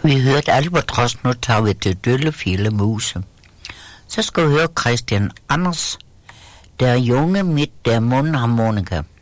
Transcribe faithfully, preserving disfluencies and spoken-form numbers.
Vi hørte Albatros, nu tager vi til Døllefjelde Muse. Så skal vi høre Christian Anders, der junge mit der mundharmonika.